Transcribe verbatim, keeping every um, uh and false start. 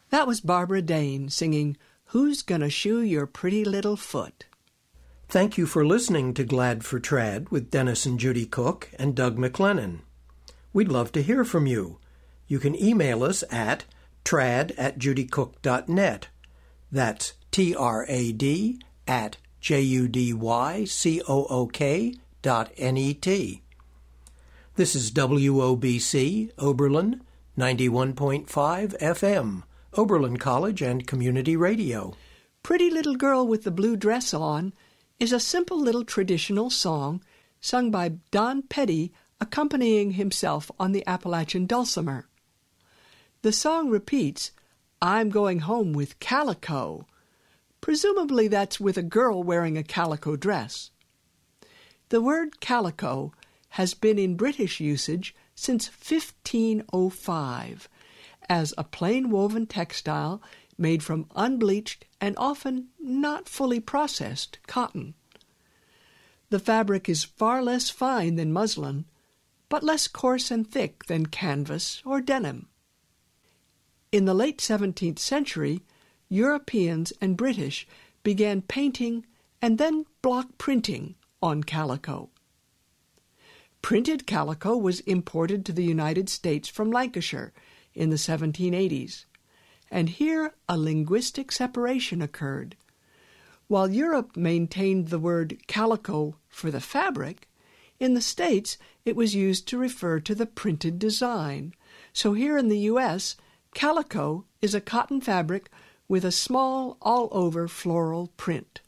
That was Barbara Dane singing Who's Gonna Shoe Your Pretty Little Foot? Thank you for listening to Glad for Trad with Dennis and Judy Cook and Doug McLennan. We'd love to hear from you. You can email us at trad at judycook dot net. That's T R A D at J U D Y C O O K dot N E T. This is W O B C, Oberlin, ninety-one point five F M, Oberlin College and Community Radio. Pretty Little Girl with the Blue Dress On is a simple little traditional song sung by Don Petty accompanying himself on the Appalachian dulcimer. The song repeats, I'm going home with calico. Presumably that's with a girl wearing a calico dress. The word calico has been in British usage since fifteen oh five as a plain woven textile made from unbleached and often not fully processed cotton. The fabric is far less fine than muslin, but less coarse and thick than canvas or denim. In the late seventeenth century, Europeans and British began painting and then block printing on calico. Printed calico was imported to the United States from Lancashire in the seventeen eighties, and here a linguistic separation occurred. While Europe maintained the word calico for the fabric, in the States it was used to refer to the printed design. So here in the U S, calico is a cotton fabric with a small all-over floral print.